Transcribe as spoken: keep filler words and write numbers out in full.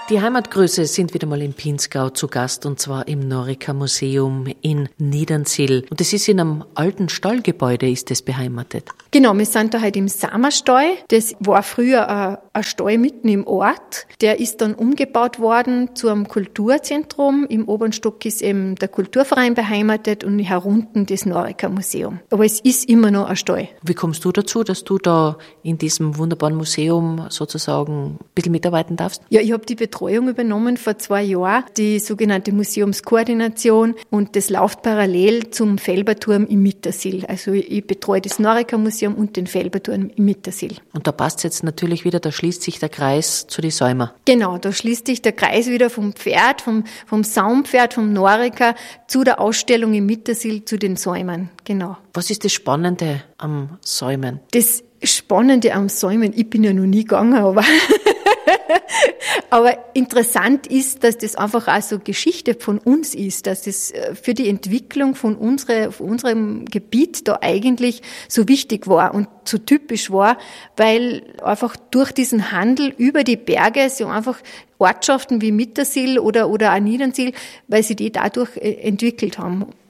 Die Heimatgröße sind wieder mal im Pinzgau zu Gast, und zwar im Norica Museum in Niedernsill. Und das ist in einem alten Stallgebäude, ist das beheimatet. Genau, wir sind da halt im Samerstall. Das war früher ein, ein Stall mitten im Ort. Der ist dann umgebaut worden zu einem Kulturzentrum. Im oberen Stock ist eben der Kulturverein beheimatet und herunten das Norica Museum. Aber es ist immer noch ein Stall. Wie kommst du dazu, dass du da in diesem wunderbaren Museum sozusagen ein bisschen mitarbeiten darfst? Ja, ich habe die Betreuung übernommen vor zwei Jahren, die sogenannte Museumskoordination, und das läuft parallel zum Felberturm im Mittersill. Also ich betreue das Norica Museum und den Felberturm im Mittersill. Und da passt jetzt natürlich wieder, da schließt sich der Kreis zu den Säumer. Genau, da schließt sich der Kreis wieder vom Pferd, vom, vom Saumpferd, vom Norica zu der Ausstellung im Mittersill zu den Säumern. Genau. Was ist das Spannende am Säumen? Das Spannende am Säumen, ich bin ja noch nie gegangen, aber aber interessant ist, dass das einfach auch so Geschichte von uns ist, dass das für die Entwicklung von, unsere, von unserem Gebiet da eigentlich so wichtig war und so typisch war, weil einfach durch diesen Handel über die Berge so einfach Ortschaften wie Mittersill oder, oder auch Niedernsill, weil sie die dadurch entwickelt haben.